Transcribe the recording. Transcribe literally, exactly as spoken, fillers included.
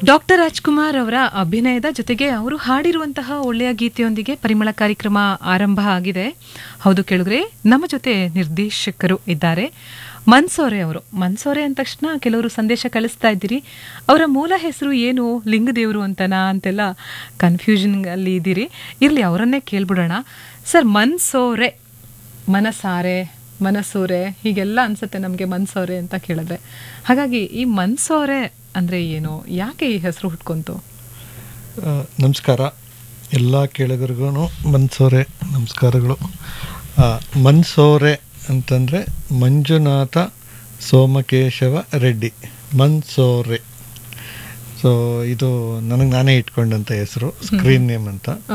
Doctor Rajkumar ಅವರ ಅಭಿನಯದ ಜೊತೆಗೆ ಅವರು ಹಾಡಿರುವಂತಹ ಒಳ್ಳೆಯ ಗೀತೆಯೊಂದಿಗೆ ಪರಿಮಳ ಕಾರ್ಯಕ್ರಮ ಆರಂಭ ಆಗಿದೆ. ಹೌದು ಕೇಳಿದ್ರೆ ನಮ್ಮ ಜೊತೆ ನಿರ್ದೇಶಕರು ಇದ್ದಾರೆ ಮನ್ಸೋರೆ ಅವರು. ಮನ್ಸೋರೆ ಅಂದ ತಕ್ಷಣ ಕೆಲವರು ಸಂದೇಶ ಕಳಿಸ್ತಾ ಇದ್ದೀರಿ, ಅವರ ಮೂಲ ಹೆಸರು ಏನು, ಲಿಂಗದೇವರು ಅಂತನಾ ಅಂತೆಲ್ಲ ಕನ್ಫ್ಯೂಷನ್ ಅಲ್ಲಿ ಇದ್ದೀರಿ. ಇರ್ಲಿ, ಅವರನ್ನೇ ಕೇಳ್ಬಿಡೋಣ. ಸರ್, ಮನ್ಸೋರೆ, ಮನಸಾರೆ, ಮನಸೂರೆ ಹೀಗೆಲ್ಲ ಅನ್ಸುತ್ತೆ ನಮಗೆ ಮನ್ಸೋರೆ ಅಂತ ಕೇಳಿದ್ರೆ. ಹಾಗಾಗಿ ಈ ಮನ್ಸೋರೆ ಅಂದರೆ ಏನು, ಯಾಕೆ ಈ ಹೆಸರು ಹುಟ್ಕೊಂತು? ನಮಸ್ಕಾರ ಎಲ್ಲ ಕೇಳಿಗರಿಗೂ ಮನ್ಸೋರೆ ನಮಸ್ಕಾರಗಳು. ಮನ್ಸೋರೆ ಅಂತಂದರೆ ಮಂಜುನಾಥ ಸೋಮಕೇಶವ ರೆಡ್ಡಿ, ಮನ್ಸೋರೆ. ಸೊ ಇದು ನನಗೆ ನಾನೇ ಇಟ್ಕೊಂಡಂಥ ಹೆಸರು, ಸ್ಕ್ರೀನ್ ನೇಮ್ ಅಂತ.